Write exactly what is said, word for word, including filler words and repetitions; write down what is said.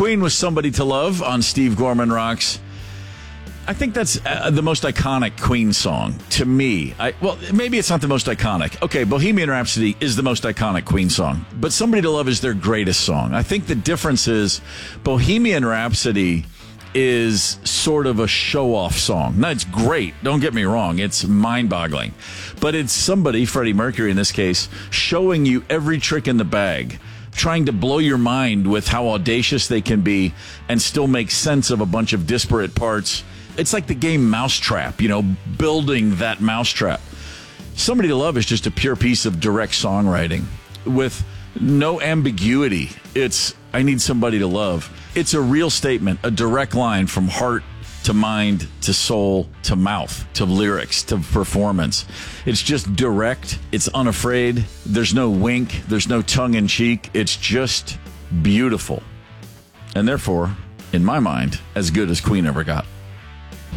Queen was Somebody to Love on Steve Gorman Rocks. I think that's uh, the most iconic Queen song to me. I, well, maybe it's not the most iconic. Okay, Bohemian Rhapsody is the most iconic Queen song, but Somebody to Love is their greatest song. I think the difference is Bohemian Rhapsody is sort of a show-off song. Now, it's great. Don't get me wrong. It's mind-boggling. But it's somebody, Freddie Mercury in this case, showing you every trick in the bag, trying to blow your mind with how audacious they can be and still make sense of a bunch of disparate parts. It's like the game Mousetrap, you know, building that mousetrap. Somebody to Love is just a pure piece of direct songwriting with no ambiguity. It's, I need somebody to love. It's a real statement, a direct line from heart to mind to soul to mouth to lyrics to performance. It's just direct. It's unafraid. There's no wink. There's no tongue in cheek. It's just beautiful. And therefore, in my mind, as good as Queen ever got.